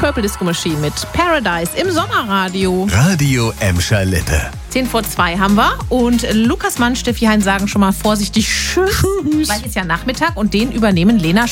Purple Disco Machine mit Paradise im Sommerradio. Radio Emscher Lippe. 10:02 haben wir und Lukas Mann, Steffi Hein sagen schon mal vorsichtig Tschüss, weil es ist ja Nachmittag und den übernehmen Lena